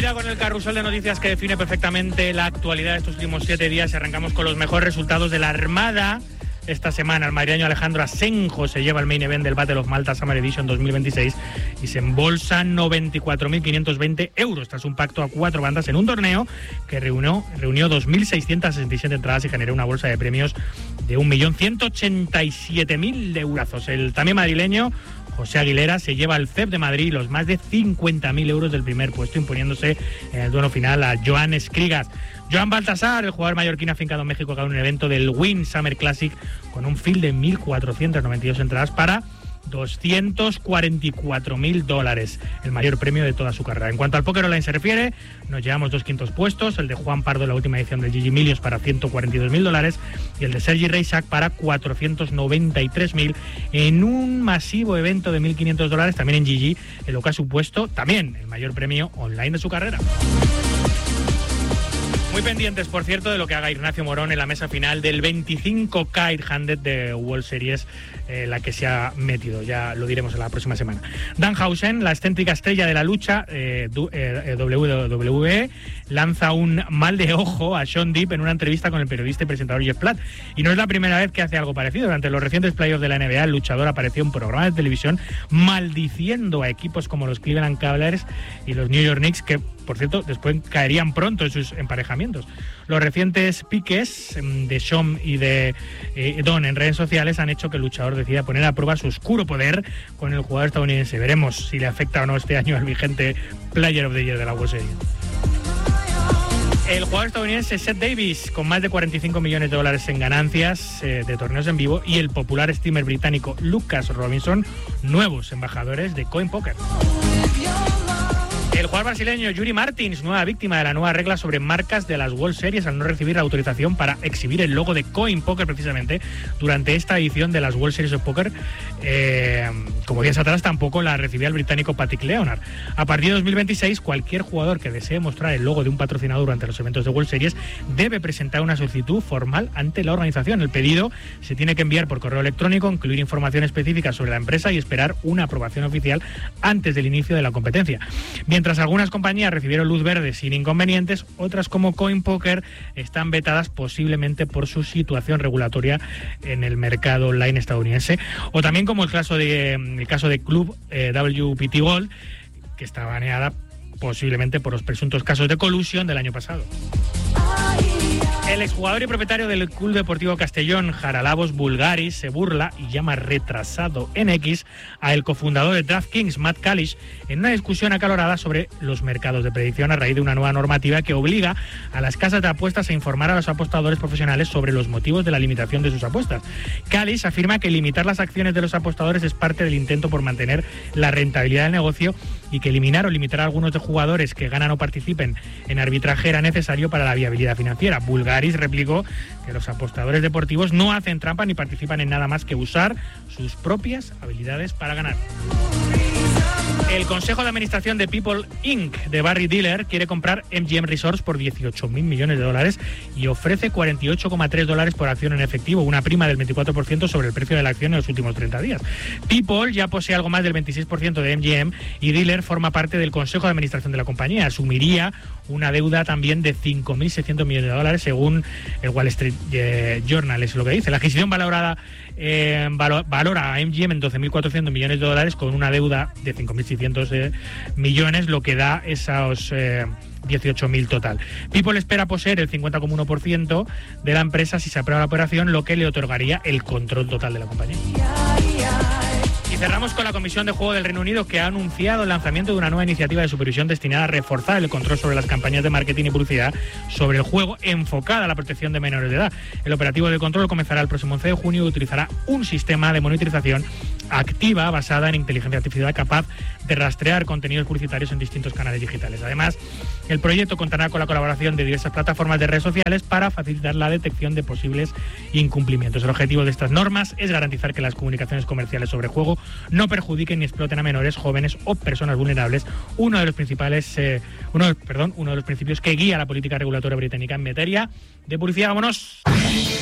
Cuidado con el carrusel de noticias que define perfectamente la actualidad de estos últimos 7 días y arrancamos con los mejores resultados de la Armada. Esta semana el madrileño Alejandro Asenjo se lleva el main event del Battle of Malta Summer Edition 2026 y se embolsa 94.520 euros tras un pacto a 4 bandas en un torneo que reunió 2.667 entradas y generó una bolsa de premios de 1.187.000 eurazos. El también madrileño José Aguilera se lleva el CEP de Madrid los más de 50.000 euros del primer puesto, imponiéndose en el duelo final a Joan Escrigas. Joan Baltasar, el jugador mallorquín afincado en México, ganó un evento del Wynn Summer Classic con un field de 1.492 entradas para $244.000, el mayor premio de toda su carrera. En cuanto al póker online se refiere, nos llevamos 2 quintos puestos, el de Juan Pardo en la última edición del GG Millions para $142.000 y el de Sergi Reisac para $493.000 en un masivo evento de $1.500 también en GG, en lo que ha supuesto también el mayor premio online de su carrera. Muy pendientes, por cierto, de lo que haga Ignacio Morón en la mesa final del 25 Kite Handed de World Series, la que se ha metido. Ya lo diremos en la próxima semana. Danhausen, la excéntrica estrella de la lucha WWE, lanza un mal de ojo a Sean Deep en una entrevista con el periodista y presentador Jeff Platt. Y no es la primera vez que hace algo parecido. Durante los recientes playoffs de la NBA, el luchador apareció en programas de televisión maldiciendo a equipos como los Cleveland Cavaliers y los New York Knicks, que, por cierto, después caerían pronto en sus emparejamientos. Los recientes piques de Sean y de Don en redes sociales han hecho que el luchador decida poner a prueba su oscuro poder con el jugador estadounidense. Veremos si le afecta o no este año al vigente Player of the Year de la World Series. El jugador estadounidense Seth Davis, con más de $45 millones en ganancias de torneos en vivo, y el popular streamer británico Lucas Robinson, nuevos embajadores de Coin Poker. El jugador brasileño Yuri Martins, nueva víctima de la nueva regla sobre marcas de las World Series al no recibir la autorización para exhibir el logo de Coin Poker precisamente durante esta edición de las World Series of Poker. Como días atrás tampoco la recibía el británico Patrick Leonard. A partir de 2026, cualquier jugador que desee mostrar el logo de un patrocinador durante los eventos de World Series debe presentar una solicitud formal ante la organización. El pedido se tiene que enviar por correo electrónico, incluir información específica sobre la empresa y esperar una aprobación oficial antes del inicio de la competencia. Mientras algunas compañías recibieron luz verde sin inconvenientes, otras como Coin Poker están vetadas posiblemente por su situación regulatoria en el mercado online estadounidense, o también como el caso de Club WPT Gold, que está baneada posiblemente por los presuntos casos de colusión del año pasado. El exjugador y propietario del Club Deportivo Castellón, Haralabos Bulgaris, se burla y llama retrasado en X a el cofundador de DraftKings, Matt Kalish, en una discusión acalorada sobre los mercados de predicción a raíz de una nueva normativa que obliga a las casas de apuestas a informar a los apostadores profesionales sobre los motivos de la limitación de sus apuestas. Kalish afirma que limitar las acciones de los apostadores es parte del intento por mantener la rentabilidad del negocio y que eliminar o limitar a algunos de jugadores que ganan o participen en arbitraje era necesario para la viabilidad financiera. Bulgaris replicó que los apostadores deportivos no hacen trampa ni participan en nada más que usar sus propias habilidades para ganar. El Consejo de Administración de People Inc. de Barry Diller quiere comprar MGM Resorts por $18.000 millones y ofrece $48,3 por acción en efectivo, una prima del 24% sobre el precio de la acción en los últimos 30 días. People ya posee algo más del 26% de MGM y Diller forma parte del Consejo de Administración de la compañía. Asumiría una deuda también de $5.600 millones, según el Wall Street Journal, es lo que dice. La adquisición valora a MGM en $12.400 millones con una deuda de $5.600 millones, lo que da esos 18.000 total. People espera poseer el 50,1% de la empresa si se aprueba la operación, lo que le otorgaría el control total de la compañía. Y cerramos con la Comisión de Juego del Reino Unido, que ha anunciado el lanzamiento de una nueva iniciativa de supervisión destinada a reforzar el control sobre las campañas de marketing y publicidad sobre el juego, enfocada a la protección de menores de edad. El operativo de control comenzará el próximo 11 de junio y utilizará un sistema de monitorización activa basada en inteligencia artificial capaz de rastrear contenidos publicitarios en distintos canales digitales. Además, el proyecto contará con la colaboración de diversas plataformas de redes sociales para facilitar la detección de posibles incumplimientos. El objetivo de estas normas es garantizar que las comunicaciones comerciales sobre juego no perjudiquen ni exploten a menores, jóvenes o personas vulnerables, uno de los principios que guía la política regulatoria británica en materia de publicidad. ¡Vámonos!